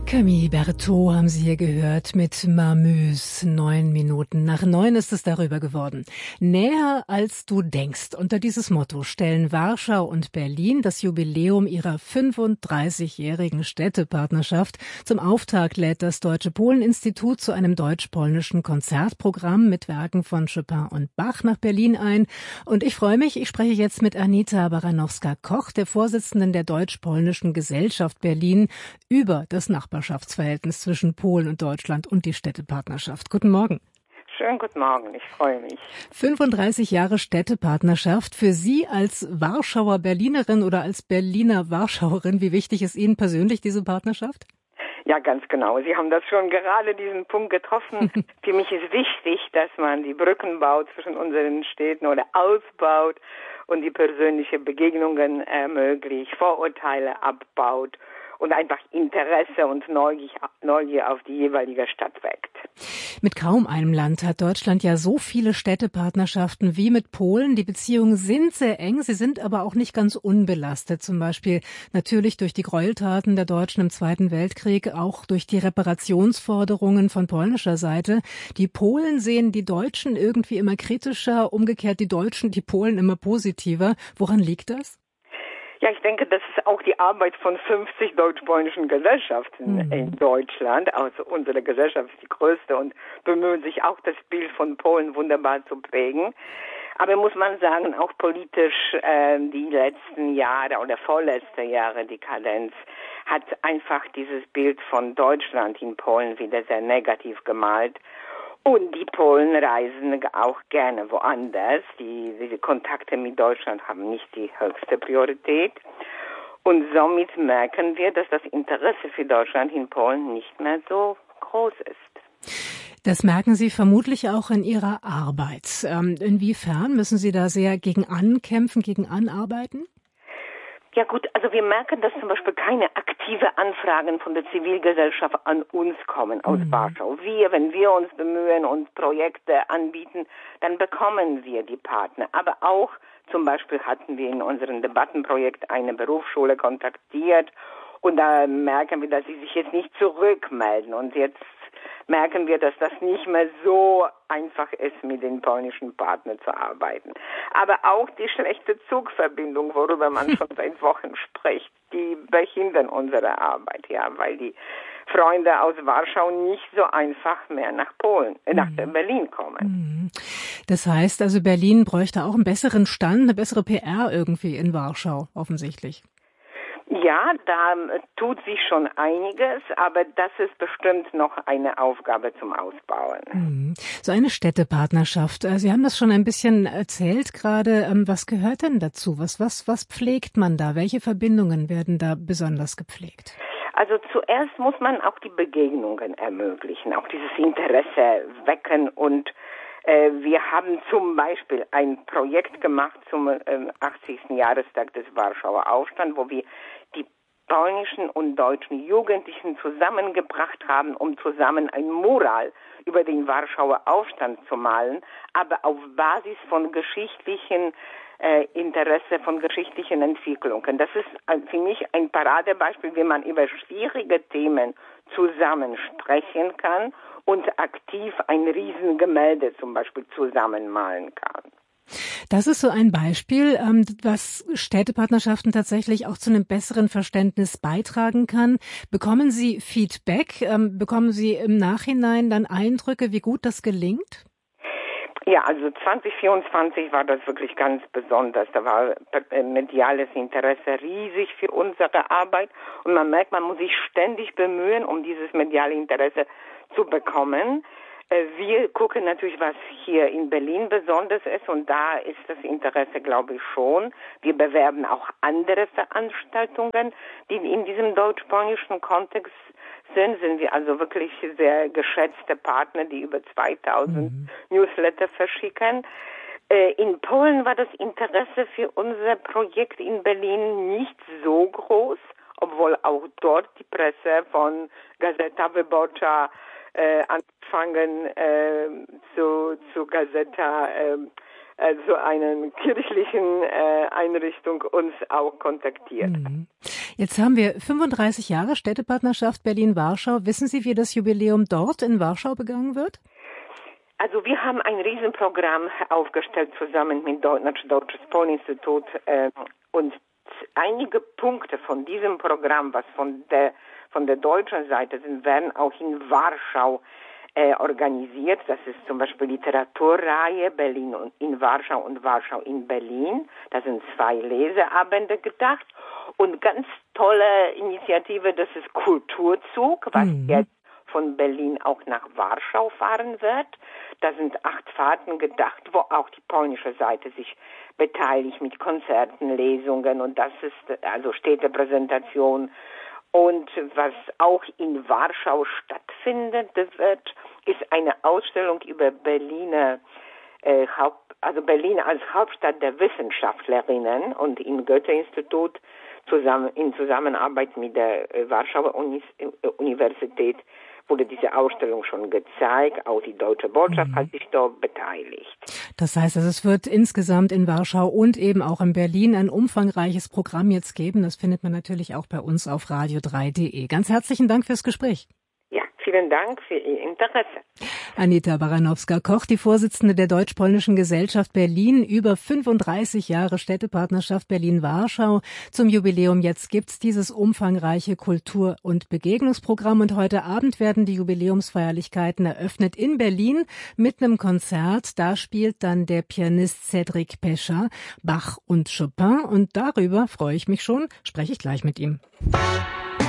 Camille Berthaud haben Sie hier gehört mit Mamüs. 9 Minuten nach 9 ist es darüber geworden. Näher als du denkst. Unter dieses Motto stellen Warschau und Berlin das Jubiläum ihrer 35-jährigen Städtepartnerschaft. Zum Auftakt lädt das Deutsche Polen-Institut zu einem deutsch-polnischen Konzertprogramm mit Werken von Chopin und Bach nach Berlin ein. Und ich freue mich, ich spreche jetzt mit Anita Baranowska-Koch, der Vorsitzenden der Deutsch-Polnischen Gesellschaft Berlin, über das Nachbarschaftsverhältnis zwischen Polen und Deutschland und die Städtepartnerschaft. Guten Morgen. Schönen guten Morgen, ich freue mich. 35 Jahre Städtepartnerschaft. Für Sie als Warschauer Berlinerin oder als Berliner Warschauerin, wie wichtig ist Ihnen persönlich diese Partnerschaft? Ja, ganz genau. Sie haben das schon gerade diesen Punkt getroffen. Für mich ist wichtig, dass man die Brücken baut zwischen unseren Städten oder ausbaut und die persönlichen Begegnungen ermöglicht, Vorurteile abbaut und einfach Interesse und Neugier auf die jeweilige Stadt weckt. Mit kaum einem Land hat Deutschland ja so viele Städtepartnerschaften wie mit Polen. Die Beziehungen sind sehr eng, sie sind aber auch nicht ganz unbelastet. Zum Beispiel natürlich durch die Gräueltaten der Deutschen im Zweiten Weltkrieg, auch durch die Reparationsforderungen von polnischer Seite. Die Polen sehen die Deutschen irgendwie immer kritischer, umgekehrt die Deutschen die Polen immer positiver. Woran liegt das? Ja, ich denke, das ist auch die Arbeit von 50 deutsch-polnischen Gesellschaften in Deutschland. Also unsere Gesellschaft ist die größte und bemüht sich auch, das Bild von Polen wunderbar zu prägen. Aber muss man sagen, auch politisch die letzten Jahre oder vorletzte Jahre Dekadenz hat einfach dieses Bild von Deutschland in Polen wieder sehr negativ gemalt. Und die Polen reisen auch gerne woanders. Diese Kontakte mit Deutschland haben nicht die höchste Priorität. Und somit merken wir, dass das Interesse für Deutschland in Polen nicht mehr so groß ist. Das merken Sie vermutlich auch in Ihrer Arbeit. Inwiefern müssen Sie da sehr gegen ankämpfen, gegen anarbeiten? Ja gut, also wir merken, dass zum Beispiel keine aktive Anfragen von der Zivilgesellschaft an uns kommen aus Warschau. Wenn wir uns bemühen und Projekte anbieten, dann bekommen wir die Partner. Aber auch zum Beispiel hatten wir in unserem Debattenprojekt eine Berufsschule kontaktiert und da merken wir, dass sie sich jetzt nicht zurückmelden. Und jetzt merken wir, dass das nicht mehr so einfach ist, mit den polnischen Partnern zu arbeiten. Aber auch die schlechte Zugverbindung, worüber man schon seit Wochen spricht, die behindern unsere Arbeit, ja, weil die Freunde aus Warschau nicht so einfach mehr nach Berlin kommen. Das heißt also, Berlin bräuchte auch einen besseren Stand, eine bessere PR irgendwie in Warschau, offensichtlich. Ja, da tut sich schon einiges, aber das ist bestimmt noch eine Aufgabe zum Ausbauen. So eine Städtepartnerschaft. Sie haben das schon ein bisschen erzählt gerade. Was gehört denn dazu? Was pflegt man da? Welche Verbindungen werden da besonders gepflegt? Also zuerst muss man auch die Begegnungen ermöglichen, auch dieses Interesse wecken und wir haben zum Beispiel ein Projekt gemacht zum 80. Jahrestag des Warschauer Aufstands, wo wir die polnischen und deutschen Jugendlichen zusammengebracht haben, um zusammen ein Mural über den Warschauer Aufstand zu malen, aber auf Basis von geschichtlichen Interesse, von geschichtlichen Entwicklungen. Das ist für mich ein Paradebeispiel, wie man über schwierige Themen zusammen sprechen kann und aktiv ein Riesengemälde zum Beispiel zusammenmalen kann. Das ist so ein Beispiel, was Städtepartnerschaften tatsächlich auch zu einem besseren Verständnis beitragen kann. Bekommen Sie Feedback? Bekommen Sie im Nachhinein dann Eindrücke, wie gut das gelingt? Ja, also 2024 war das wirklich ganz besonders. Da war mediales Interesse riesig für unsere Arbeit und man merkt, man muss sich ständig bemühen, um dieses mediale Interesse zu bekommen. Wir gucken natürlich, was hier in Berlin besonders ist und da ist das Interesse, glaube ich, schon. Wir bewerben auch andere Veranstaltungen, die in diesem deutsch-polnischen Kontext sind wir also wirklich sehr geschätzte Partner, die über 2000 Newsletter verschicken. In Polen war das Interesse für unser Projekt in Berlin nicht so groß, obwohl auch dort die Presse von Gazeta Wyborcza anfangen zu Gazeta so einen kirchlichen Einrichtung uns auch kontaktiert. Jetzt haben wir 35 Jahre Städtepartnerschaft Berlin-Warschau. Wissen Sie, wie das Jubiläum dort in Warschau begangen wird? Also wir haben ein Riesenprogramm aufgestellt zusammen mit Deutsches Polen-Institut und einige Punkte von diesem Programm, was von der deutschen Seite sind, werden auch in Warschau organisiert. Das ist zum Beispiel Literaturreihe Berlin in Warschau und Warschau in Berlin. Da sind 2 Leseabende gedacht und ganz tolle Initiative, das ist Kulturzug, was jetzt von Berlin auch nach Warschau fahren wird. Da sind 8 Fahrten gedacht, wo auch die polnische Seite sich beteiligt mit Konzerten, Lesungen und das ist also Städtepräsentation. Und was auch in Warschau stattfinden wird, ist eine Ausstellung über Berlin als Hauptstadt der Wissenschaftlerinnen und im Goethe-Institut in Zusammenarbeit mit der Warschauer Universität wurde diese Ausstellung schon gezeigt. Auch die Deutsche Botschaft hat sich dort beteiligt. Das heißt, es wird insgesamt in Warschau und eben auch in Berlin ein umfangreiches Programm jetzt geben. Das findet man natürlich auch bei uns auf radio3.de. Ganz herzlichen Dank fürs Gespräch. Ja, vielen Dank für Ihr Interesse. Anita Baranowska-Koch, die Vorsitzende der Deutsch-Polnischen Gesellschaft Berlin, über 35 Jahre Städtepartnerschaft Berlin-Warschau. Zum Jubiläum jetzt gibt's dieses umfangreiche Kultur- und Begegnungsprogramm und heute Abend werden die Jubiläumsfeierlichkeiten eröffnet in Berlin mit einem Konzert. Da spielt dann der Pianist Cédric Pescha Bach und Chopin und darüber freue ich mich schon, spreche ich gleich mit ihm.